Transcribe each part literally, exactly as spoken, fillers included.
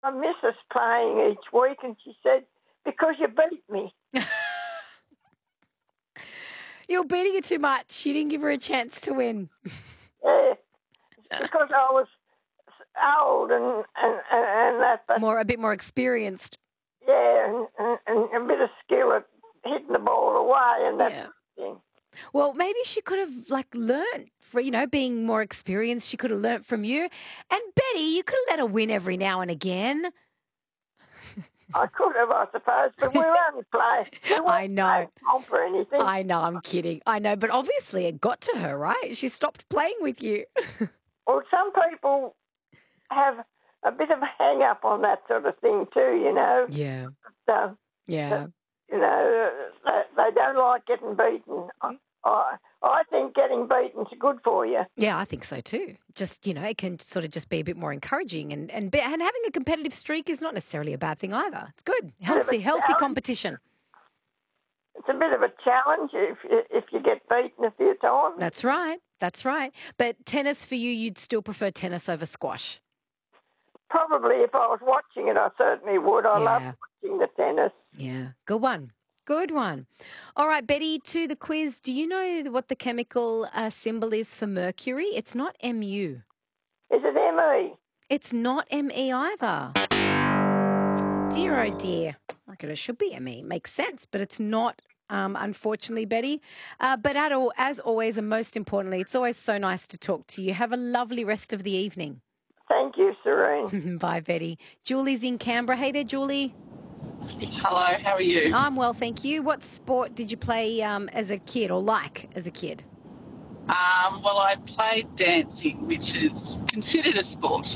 I miss us playing each week, and she said, because you beat me. You're beating her too much. You didn't give her a chance to win. Yeah, because I was old and, and, and, and that. But More, a bit more experienced. yeah, and, and, and a bit of skill at hitting the ball away and that Yeah. thing. Well, maybe she could have, like, learnt, for, you know, being more experienced, she could have learnt from you. And Betty, you could have let her win every now and again. I could have, I suppose, but we were only playing. We weren't I know. playing comp or anything. I know, I'm kidding. I know, but obviously it got to her, right? She stopped playing with you. Well, some people have a bit of a hang-up on that sort of thing too, you know. Yeah, So, yeah. you know, they, they don't like getting beaten. I, I think getting beaten's good for you. Yeah, I think so too. Just, you know, it can sort of just be a bit more encouraging, and and, be, and having a competitive streak is not necessarily a bad thing either. It's good. Healthy, healthy challenge. competition. It's a bit of a challenge if you, if you get beaten a few times. That's right. That's right. But tennis for you, you'd still prefer tennis over squash? Probably if I was watching it, I certainly would. I Yeah. love watching the tennis. Yeah. Good one. Good one. All right, Betty, to the quiz. Do you know what the chemical uh, symbol is for mercury? It's not M U. Is it M E? It's not M E either. Dear, oh dear. Like it should be M E. Makes sense, but it's not, um, unfortunately, Betty. Uh, but at all, as always, and most importantly, it's always so nice to talk to you. Have a lovely rest of the evening. Thank you, Serene. Bye, Betty. Julie's in Canberra. Hey there, Julie. Hello, how are you? I'm well, thank you. What sport did you play um, as a kid or like as a kid? Um, well, I played dancing, which is considered a sport.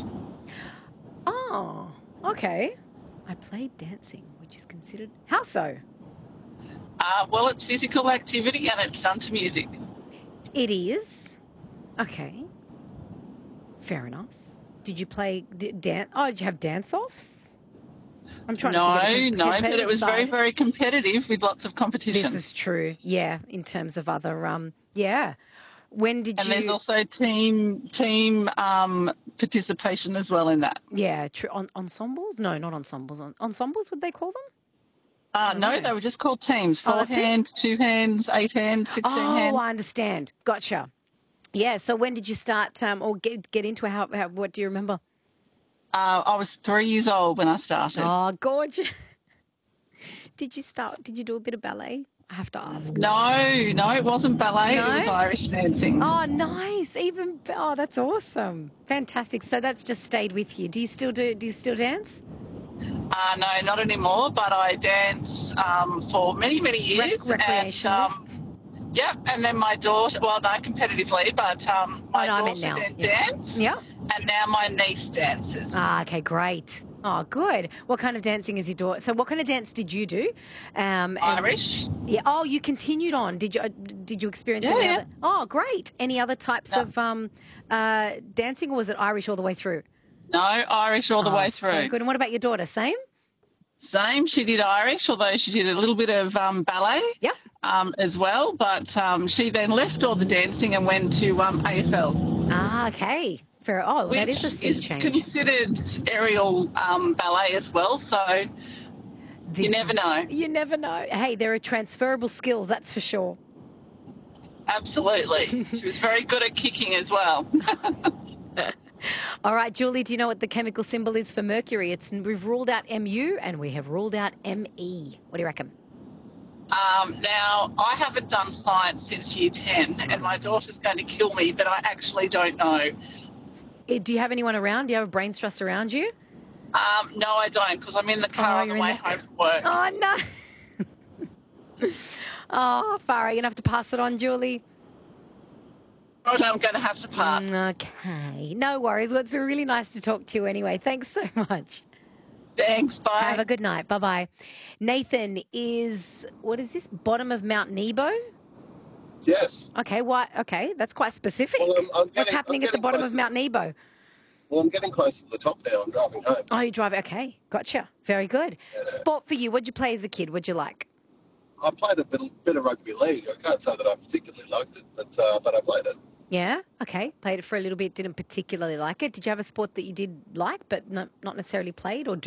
Oh, okay. I played dancing, which is considered... How so? Uh, well, it's physical activity and it's done to music. It is? Okay. Fair enough. Did you play d- dance? Oh, did you have dance-offs? I'm trying no, to think of the no, but competitive it was very, side. very competitive with lots of competition. This is true, yeah, in terms of other... um, Yeah. When did and you... there's also team team um, participation as well in that. Yeah, true. En- ensembles? No, not ensembles. En- ensembles, would they call them? Uh, no, know. they were just called teams. Oh, Four that's it? hands, two hands, eight hands, sixteen Oh, hands. I understand. Gotcha. Yeah, so when did you start um, or get get into it? How, how, what do you remember? Uh, I was three years old when I started. Oh, gorgeous. Did you start, did you do a bit of ballet? I have to ask. No, no, it wasn't ballet. No? It was Irish dancing. Oh, nice. Even, oh, that's awesome. Fantastic. So that's just stayed with you. Do you still do, do you still dance? Uh, no, not anymore, but I danced um, for many, many years. Rec- recreationally? And, um, yeah, and then my daughter, well, no, competitively, but um, my Oh, no, I meant daughter now. then Yeah. danced, Yeah. and now my niece dances. Ah, okay, great. Oh, good. What kind of dancing is your daughter? So what kind of dance did you do? Um, and- Irish. Yeah. Oh, you continued on. Did you? Uh, did you experience Yeah, any yeah. other? Oh, great. Any other types Yeah. of um, uh, dancing, or was it Irish all the way through? No, Irish all the Oh, way so through. good. And what about your daughter? Same. Same, she did Irish, although she did a little bit of um, ballet Yep. um, as well. But um, she then left all the dancing and went to um, A F L. Ah, okay. Fair. Oh, that is a sea Which is change. considered aerial um, ballet as well, so This you never is- know. You never know. Hey, there are transferable skills. That's for sure. Absolutely. She was very good at kicking as well. All right, Julie. Do you know what the chemical symbol is for mercury? It's we've ruled out M U and we have ruled out M E. What do you reckon? Um, now, I haven't done science since year ten, and my daughter's going to kill me, but I actually don't know. Eh, Do you have anyone around? Do you have a brains trust around you? Um, no, I don't, because I'm in the car Oh, on the you're in way the- home from work. Oh, no. Oh, Farah, you're going to have to pass it on, Julie. Right, I'm going to have to pass. Mm, Okay. No worries. Well, it's been really nice to talk to you anyway. Thanks so much. Thanks, bye. Have a good night. Bye-bye. Nathan is, what is this, bottom of Mount Nebo? Yes. Okay, why? Okay, that's quite specific. Well, I'm- I'm What's getting- happening I'm at the getting bottom close of Mount Nebo? Well, I'm getting close to the top now. I'm driving home. Oh, you drive. Okay, gotcha. Very good. Sport for you. What'd you play as a kid? What'd you like? I played a bit, bit of rugby league. I can't say that I particularly liked it, but uh, but I played it. Yeah. Okay. Played it for a little bit. Didn't particularly like it. Did you have a sport that you did like, but not not necessarily played, or